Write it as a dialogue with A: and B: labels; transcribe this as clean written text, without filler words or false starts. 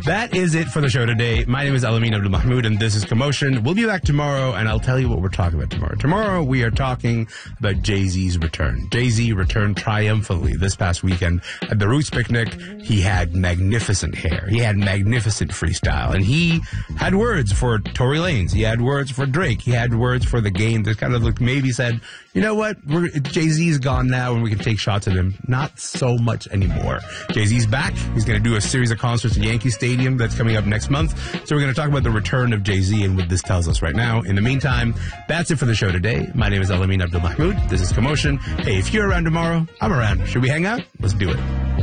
A: That is it for the show today. My name is Alamin Abdul Mahmoud, and this is Commotion. We'll be back tomorrow, and I'll tell you what we're talking about tomorrow. Tomorrow, we are talking about Jay-Z's return. Jay-Z returned triumphantly this past weekend at the Roots Picnic. He had magnificent hair. He had magnificent freestyle, and he had words for Tory Lanez. He had words for Drake. He had words for the game that kind of looked, maybe said, you know what, Jay-Z's gone now, and we can take shots at him. Not so much anymore. Jay-Z's back. He's going to do a series of concerts at Yankee Stadium that's coming up next month. So we're going to talk about the return of Jay-Z and what this tells us right now. In the meantime, that's it for the show today. My name is Alamin Abdul Mahmoud. This is Commotion. Hey, if you're around tomorrow, I'm around. Should we hang out? Let's do it.